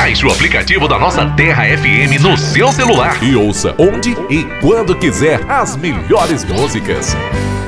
Baixe o aplicativo da nossa Terra FM no seu celular e ouça onde e quando quiser as melhores músicas.